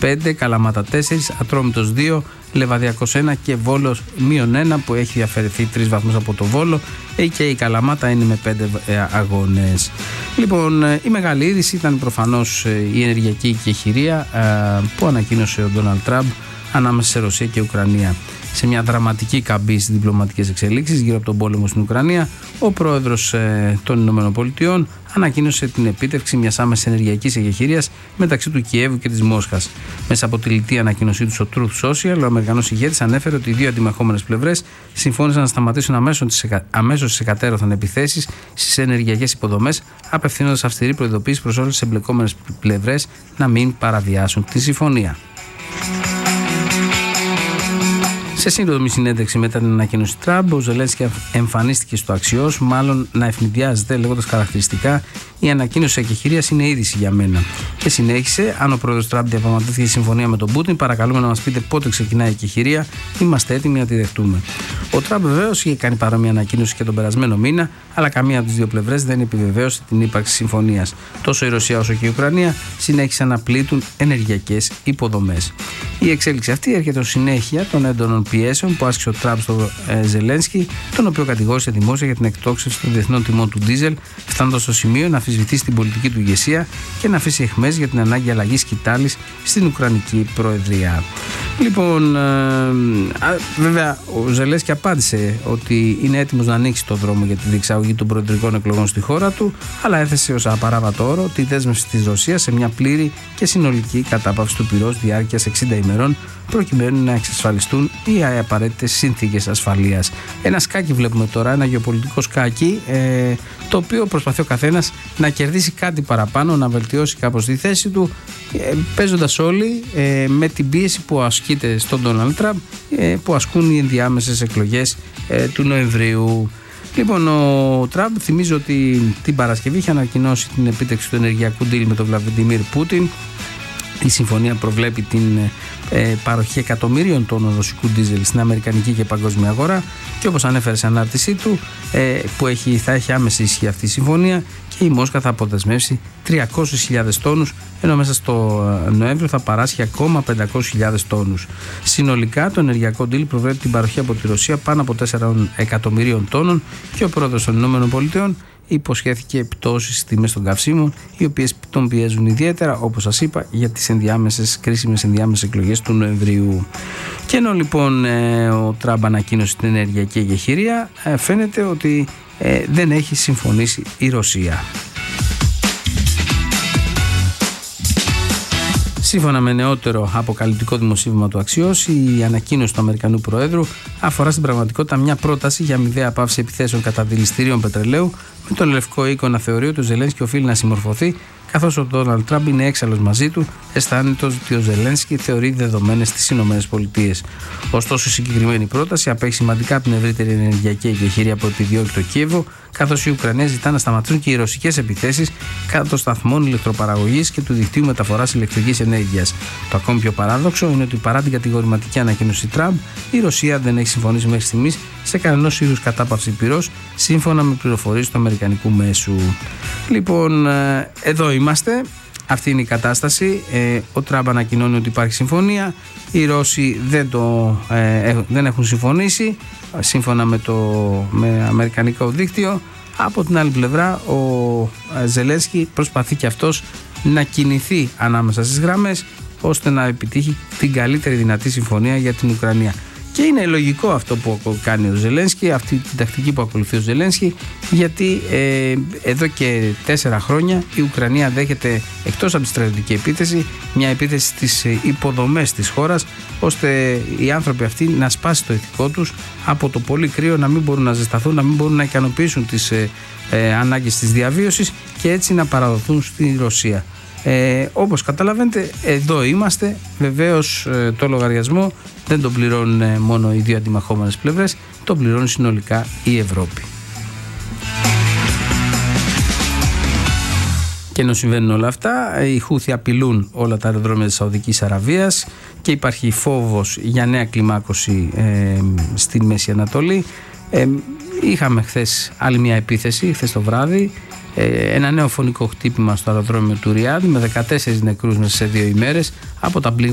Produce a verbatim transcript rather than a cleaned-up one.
πέντε, Καλαμάτα τέσσερα, Ατρόμητος δύο, Λεβαδιακός ένα και Βόλος μείον ένα που έχει αφαιρεθεί τρεις βαθμούς από το Βόλο, και η Καλαμάτα είναι με πέντε αγώνες. Λοιπόν, η μεγάλη είδηση ήταν προφανώς η ενεργειακή εκεχηρία που ανακοίνωσε ο Ντόναλντ Τραμπ ανάμεσα σε Ρωσία και Ουκρανία. Σε μια δραματική καμπή στις διπλωματικές εξελίξεις γύρω από τον πόλεμο στην Ουκρανία, ο πρόεδρος ε, των Ηνωμένων Πολιτειών ανακοίνωσε την επίτευξη μιας άμεσης ενεργειακής εκεχηρίας μεταξύ του Κιέβου και της Μόσχας. Μέσα από τη λιτή ανακοίνωσή του στο Truth Social, ο Αμερικανός ηγέτης ανέφερε ότι οι δύο αντιμαχόμενες πλευρές συμφώνησαν να σταματήσουν αμέσως τις εκατέρωθεν επιθέσεις στις ενεργειακές υποδομές, απευθύνοντας αυστηρή προειδοποίηση προς όλες τις εμπλεκόμενες πλευρές να μην παραβιάσουν τη συμφωνία. Σε σύντομη συνέντευξη μετά την ανακοίνωση Τραμπ, ο Ζελένσκι εμφανίστηκε στο Αξιός, μάλλον να ευνηδιάζεται, λέγοντας χαρακτηριστικά: η ανακοίνωση εκεχηρίας είναι είδηση για μένα. Και συνέχισε: αν ο πρόεδρος Τραμπ διαπραγματεύτηκε συμφωνία με τον Πούτιν, παρακαλούμε να μας πείτε πότε ξεκινάει η εκεχηρία, είμαστε έτοιμοι να τη δεχτούμε. Ο Τραμπ βεβαίως είχε κάνει παρόμοια ανακοίνωση και τον περασμένο μήνα, αλλά καμία από τις δύο πλευρές δεν επιβεβαίωσε την ύπαρξη συμφωνίας. Τόσο η Ρωσία όσο και η Ουκρανία συνέχισαν να πλήττουν ενεργειακές υποδομές. Η εξέλιξη αυτή έρχεται ως συνέχεια των έντονων πιέσεων που άσκησε ο Τραμπ στο ε, Ζελένσκι, τον οποίο κατηγόρησε δημόσια για την εκτόξευση των διεθνών τιμών του ντίζελ, φτάνοντας στο σημείο να αμφισβητήσει την πολιτική του ηγεσία και να αφήσει αιχμές για την ανάγκη αλλαγής σκητάλης στην Ουκρανική Προεδρία. Λοιπόν, ε, α, βέβαια, ο Ζελένσκι απάντησε ότι είναι έτοιμος να ανοίξει το δρόμο για τη διεξαγωγή των προεδρικών εκλογών στη χώρα του, αλλά έθεσε ως απαράβατο όρο τη δέσμευση της Ρωσίας σε μια πλήρη και συνολική κατάπαυση του πυρός διάρκειας εξήντα ημερών, προκειμένου να εξασφαλιστούν οι απαραίτητες συνθήκες ασφαλείας. Ένα σκάκι βλέπουμε τώρα, ένα γεωπολιτικό σκάκι, ε, το οποίο προσπαθεί ο καθένας να κερδίσει κάτι παραπάνω, να βελτιώσει κάπως τη θέση του, ε, παίζοντας όλοι ε, με την πίεση που ασκείται στον Ντόναλντ Τραμπ, ε, που ασκούν οι ενδιάμεσες εκλογές ε, του Νοεμβρίου. Λοιπόν, ο Τραμπ, θυμίζω ότι την Παρασκευή είχε ανακοινώσει την επίτευξη του ενεργειακού deal με τον Βλαντιμίρ Πούτιν. Η συμφωνία προβλέπει την ε, παροχή εκατομμύριων τόνων ρωσικού ντίζελ στην αμερικανική και παγκόσμια αγορά, και όπως ανέφερε σε ανάρτησή του, ε, που έχει, θα έχει άμεση ισχύ αυτή η συμφωνία, και η Μόσχα θα αποδεσμεύσει τριακόσιες χιλιάδες τόνους, ενώ μέσα στο Νοέμβριο θα παράσχει ακόμα πεντακόσιες χιλιάδες τόνους. Συνολικά, το ενεργειακό deal προβλέπει την παροχή από τη Ρωσία πάνω από τέσσερα εκατομμυρίων τόνων, και ο πρόεδρος των ΗΠΑ υποσχέθηκε πτώσεις στις τιμές των καυσίμων, οι οποίες τον πιέζουν ιδιαίτερα, όπως σας είπα, για τις ενδιάμεσες, κρίσιμες ενδιάμεσες εκλογές του Νοεμβρίου. Και ενώ λοιπόν ε, ο Τραμπ ανακοίνωσε την ενεργειακή εκεχηρία, ε, φαίνεται ότι ε, δεν έχει συμφωνήσει η Ρωσία. Σύμφωνα με νεότερο αποκαλυπτικό δημοσίευμα του Αξιός, η ανακοίνωση του Αμερικανού Προέδρου αφορά στην πραγματικότητα μια πρόταση για αμοιβαία πάυση επιθέσεων κατά δηληστηρίων πετρελαίου, με τον Λευκό Οίκο να θεωρεί ότι ο Ζελένσκι οφείλει να συμμορφωθεί, καθώς ο Ντόναλντ Τραμπ είναι έξαλλος μαζί του, αισθάνεται ότι ο Ζελένσκι θεωρεί δεδομένες στις ΗΠΑ. Ωστόσο, η συγκεκριμένη πρόταση απέχει σημαντικά από την ευρύτερη ενεργειακή εκεχηρία που επιδιώκει το Κίεβο, καθώς η Ουκρανία ζητά να σταματήσουν και οι ρωσικές επιθέσεις κατά των σταθμών ηλεκτροπαραγωγής και του δικτύου μεταφοράς ηλεκτρικής ενέργειας. Το ακόμη πιο παράδοξο είναι ότι παρά την κατηγορηματική ανακοίνωση Τραμπ, η Ρωσία δεν έχει συμφωνήσει μέχρι στιγμής σε κανένας είδους κατάπαυση πυρός, σύμφωνα με πληροφορίες του αμερικανικού μέσου. Λοιπόν, εδώ είμαστε. Αυτή είναι η κατάσταση. Ε, ο Τραμπ ανακοινώνει ότι υπάρχει συμφωνία. Οι Ρώσοι δεν, το, ε, δεν έχουν συμφωνήσει, σύμφωνα με το με αμερικανικό δίκτυο. Από την άλλη πλευρά, ο Ζελένσκι προσπαθεί και αυτός να κινηθεί ανάμεσα στις γραμμές, ώστε να επιτύχει την καλύτερη δυνατή συμφωνία για την Ουκρανία. Και είναι λογικό αυτό που κάνει ο Ζελένσκι, αυτή την τακτική που ακολουθεί ο Ζελένσκι, γιατί ε, εδώ και τέσσερα χρόνια η Ουκρανία δέχεται, εκτός από τη στρατιωτική επίθεση, μια επίθεση στις υποδομές της χώρας, ώστε οι άνθρωποι αυτοί να σπάσει το ηθικό τους από το πολύ κρύο, να μην μπορούν να ζεσταθούν, να μην μπορούν να ικανοποιήσουν τις ε, ε, ανάγκες της διαβίωσης, και έτσι να παραδοθούν στη Ρωσία. Ε, όπως καταλαβαίνετε, εδώ είμαστε. Βεβαίως ε, το λογαριασμό δεν τον πληρώνουν ε, μόνο οι δύο αντιμαχόμενες πλευρές, τον πληρώνει συνολικά η Ευρώπη. Και ενώ συμβαίνουν όλα αυτά, οι Χούθι απειλούν όλα τα αεροδρόμια της Σαουδικής Αραβίας και υπάρχει φόβος για νέα κλιμάκωση ε, στη Μέση Ανατολή. Ε, είχαμε χθες άλλη μια επίθεση, χθες το βράδυ, ένα νέο φωνικό χτύπημα στο αεροδρόμιο του Ριάντ με δεκατέσσερις νεκρούς μέσα σε δύο ημέρες από τα